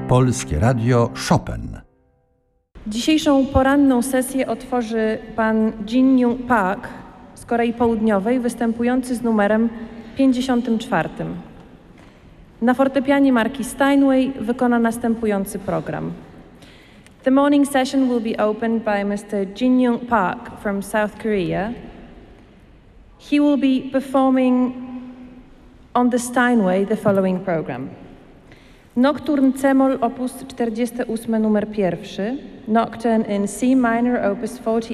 Polskie Radio Chopin. Dzisiejszą poranną sesję otworzy pan Jin-Young Park z Korei Południowej, występujący z numerem 54. Na fortepianie marki Steinway wykona następujący program. The morning session will be opened by Mr. Jin-Young Park from South Korea. He will be performing on the Steinway the following program. Nocturne C-moll op. 48 numer 1, Nocturne in C minor op. 48,